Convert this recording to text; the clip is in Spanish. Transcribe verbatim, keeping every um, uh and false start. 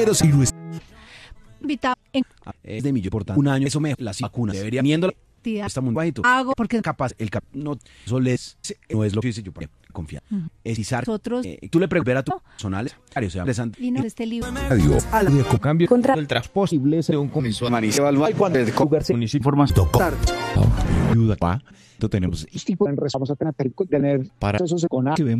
números y no es Invitado en es de millo por tanto. Un año, eso me las vacunas debería viendo actividad. está muy bajito. Hago porque Capaz, el cap no, eso les, no es lo que dice yo para confiar. Ujú. Es izar. Nosotros- Eh, tú le preguntas a tus personales, o sea, interesante. vino este libro. Radio a la de cambio Contra- el tras posible de un comiso Municipal cuando el municipio municipio ayuda. Tenemos vamos a tener para eso con que vemos